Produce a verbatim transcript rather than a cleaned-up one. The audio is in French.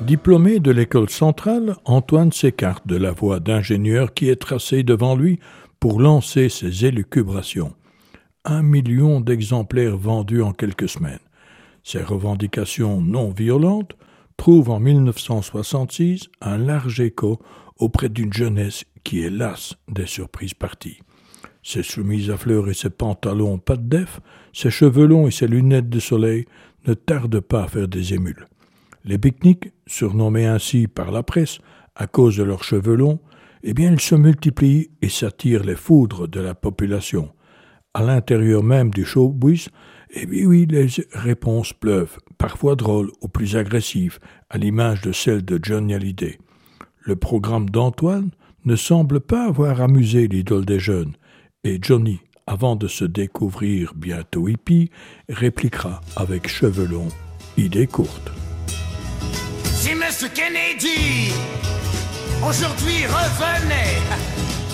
Diplômé de l'école centrale, Antoine s'écarte de la voie d'ingénieur qui est tracée devant lui pour lancer ses élucubrations. Un million d'exemplaires vendus en quelques semaines. Ses revendications non violentes trouvent en dix-neuf cent soixante-six un large écho auprès d'une jeunesse qui est lasse des surprises parties. Ses chemises à fleurs et ses pantalons pas de def, ses cheveux longs et ses lunettes de soleil ne tardent pas à faire des émules. Les pique-niques, surnommés ainsi par la presse à cause de leurs cheveux longs, eh bien ils se multiplient et s'attirent les foudres de la population. À l'intérieur même du showbiz, eh bien oui, les réponses pleuvent, parfois drôles ou plus agressives, à l'image de celle de Johnny Hallyday. Le programme d'Antoine ne semble pas avoir amusé l'idole des jeunes, et Johnny, avant de se découvrir bientôt hippie, répliquera avec cheveux longs, idées courtes. Si Monsieur Kennedy aujourd'hui revenait